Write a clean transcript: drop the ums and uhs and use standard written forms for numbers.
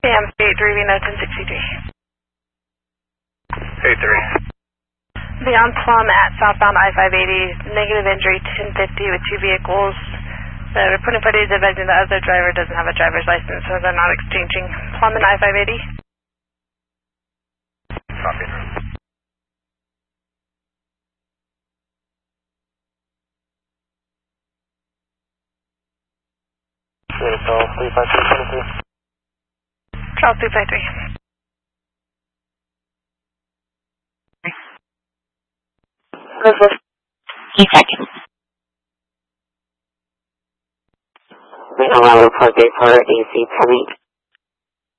AM State 3 Reno 1063. Hey, 3. The on Plum at southbound I-580, negative injury 1050 with 2 vehicles. The reporting party is advising the other driver doesn't have a driver's license, so they're not exchanging. Plum and I-580. Copy. Charles 353. Charles 353. This is 2 seconds. We allow report date for AC pending.